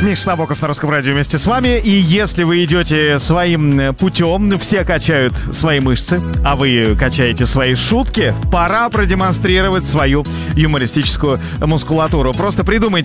Миша Набоков на Русском радио вместе с вами. И если вы идете своим путем, все качают свои мышцы, а вы качаете свои шутки, пора продемонстрировать свою юмористическую мускулатуру. Просто придумайте